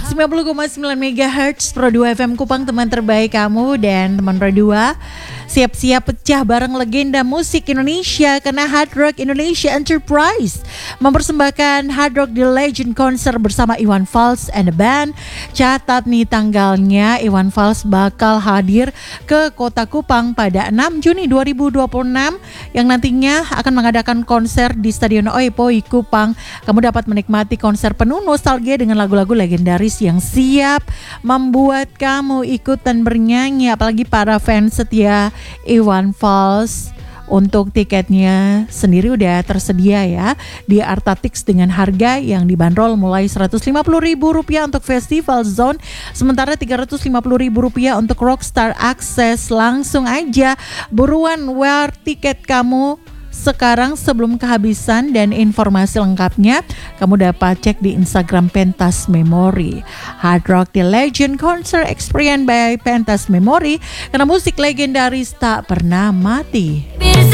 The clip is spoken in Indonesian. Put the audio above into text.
90,9 MHz Pro 2 FM Kupang, teman terbaik kamu. Dan teman Pro 2, siap-siap pecah bareng legenda musik Indonesia, karena Hard Rock Indonesia Enterprise mempersembahkan Hard Rock The Legend Concert bersama Iwan Fals and the Band. Catat nih tanggalnya, Iwan Fals bakal hadir ke Kota Kupang pada 6 Juni 2026 yang nantinya akan mengadakan konser di Stadion Oepoi Kupang. Kamu dapat menikmati konser penuh nostalgia dengan lagu-lagu legendaris yang siap membuat kamu ikutan bernyanyi, apalagi para fans setia Iwan Fals. Untuk tiketnya sendiri udah tersedia ya di Artatix dengan harga yang dibanderol mulai Rp150.000 untuk Festival Zone, sementara Rp350.000 untuk Rockstar Access. Langsung aja buruan wear tiket kamu sekarang sebelum kehabisan, dan informasi lengkapnya kamu dapat cek di Instagram Pentas Memory. Hard Rock The Legend Concert Experience by Pentas Memory, karena musik legendaris tak pernah mati.